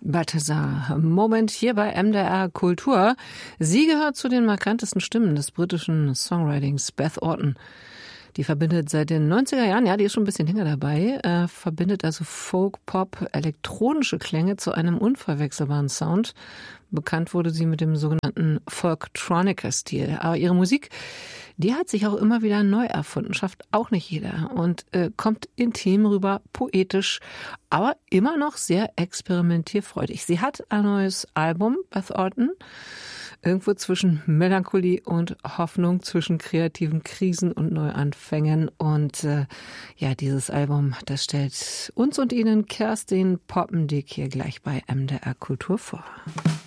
Balthasar Moment hier bei MDR Kultur. Sie gehört zu den markantesten Stimmen des britischen Songwritings. Beth Orton, die verbindet seit den 90er Jahren, ja, die ist schon ein bisschen länger dabei, verbindet also Folk, Pop, elektronische Klänge zu einem unverwechselbaren Sound. Bekannt wurde sie mit dem sogenannten Folktronica-Stil. Aber ihre Musik, die hat sich auch immer wieder neu erfunden, schafft auch nicht jeder und kommt intim rüber, poetisch, aber immer noch sehr experimentierfreudig. Sie hat ein neues Album, Beth Orton, irgendwo zwischen Melancholie und Hoffnung, zwischen kreativen Krisen und Neuanfängen. Und ja, dieses Album, das stellt uns und Ihnen Kerstin Poppendick hier gleich bei MDR Kultur vor.